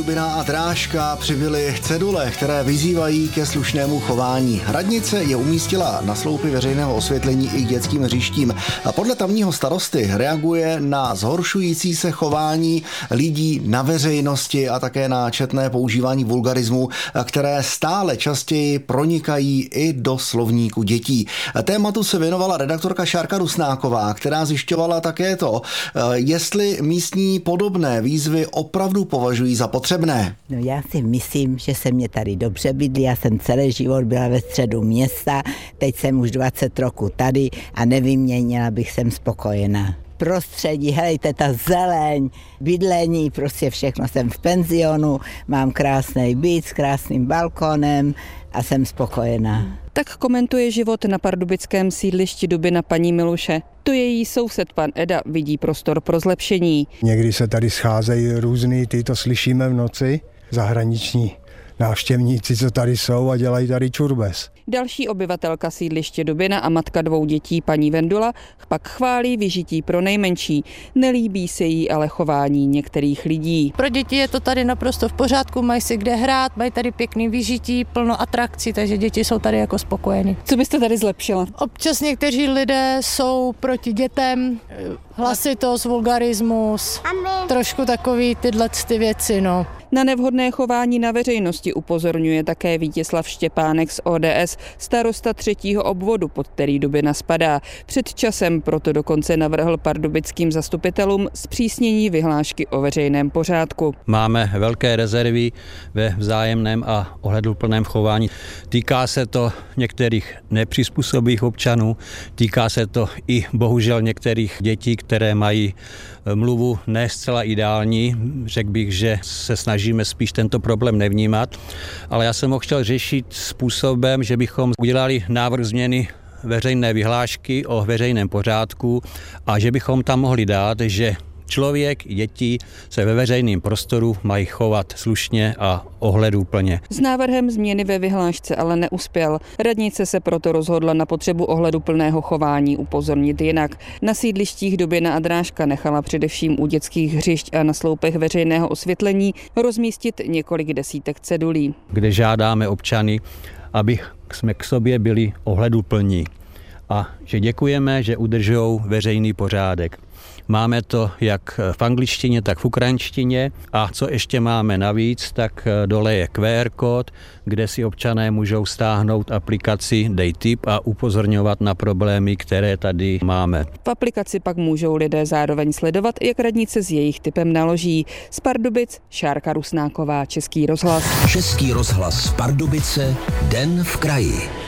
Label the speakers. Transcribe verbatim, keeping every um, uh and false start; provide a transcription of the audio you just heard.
Speaker 1: Dubina a Drážka přibyly cedule, které vyzývají ke slušnému chování. Radnice je umístila na sloupy veřejného osvětlení i k dětským hřištím. A podle tamního starosty reaguje na zhoršující se chování lidí na veřejnosti a také na četné používání vulgarismu, které stále častěji pronikají i do slovníku dětí. Tématu se věnovala redaktorka Šárka Rusnáková, která zjišťovala také to, jestli místní podobné výzvy opravdu považují za potřebné.
Speaker 2: No já si myslím, že se mě tady dobře bydlí, já jsem celý život byla ve středu města, teď jsem už dvacet roků tady a nevyměnila bych, jsem spokojená. Prostředí, helejte, ta zeleň, bydlení, prostě všechno, jsem v penzionu, mám krásný byt s krásným balkonem a jsem spokojená.
Speaker 3: Tak komentuje život na pardubickém sídlišti Dubina paní Miluše. To její soused pan Eda vidí prostor pro zlepšení.
Speaker 4: Někdy se tady scházejí různý, ty to slyšíme v noci, zahraniční návštěvníci, co tady jsou a dělají tady čurbes.
Speaker 3: Další obyvatelka sídliště Dubina a matka dvou dětí paní Vendula pak chválí vyžití pro nejmenší. Nelíbí se jí ale chování některých lidí.
Speaker 5: Pro děti je to tady naprosto v pořádku, mají si kde hrát, mají tady pěkný vyžití, plno atrakcí, takže děti jsou tady jako spokojení.
Speaker 3: Co byste tady zlepšila?
Speaker 5: Občas někteří lidé jsou proti dětem, hlasitost, vulgarismus, trošku takový tyhle ty věci, no.
Speaker 3: Na nevhodné chování na veřejnosti upozorňuje také Vítězslav Štěpánek z O D S, starosta třetího obvodu, pod který Dubina spadá. Před časem proto dokonce navrhl pardubickým zastupitelům zpřísnění vyhlášky o veřejném pořádku.
Speaker 6: Máme velké rezervy ve vzájemném a ohleduplném chování. Týká se to některých nepřizpůsobivých občanů, týká se to i bohužel některých dětí, které mají mluvu ne zcela ideální. Řekl bych, že se snažíme spíš tento problém nevnímat, ale já jsem ho chtěl řešit způsobem, že bychom udělali návrh změny veřejné vyhlášky o veřejném pořádku a že bychom tam mohli dát, že člověk i děti se ve veřejném prostoru mají chovat slušně a ohleduplně.
Speaker 3: S návrhem změny ve vyhlášce ale neuspěl. Radnice se proto rozhodla na potřebu ohleduplného chování upozornit jinak. Na sídlištích Dubina a Drážka nechala především u dětských hřišť a na sloupech veřejného osvětlení rozmístit několik desítek cedulí,
Speaker 6: kde žádáme občany, aby jsme k sobě byli ohleduplní a že děkujeme, že udržují veřejný pořádek. Máme to jak v angličtině, tak v ukrajinštině a co ještě máme navíc, tak dole je Q R kód, kde si občané můžou stáhnout aplikaci Dej tip a upozorňovat na problémy, které tady máme.
Speaker 3: V aplikaci pak můžou lidé zároveň sledovat, jak radnice s jejich tipem naloží. Z Pardubic Šárka Rusnáková, Český rozhlas.
Speaker 7: Český rozhlas Pardubice, Den v kraji.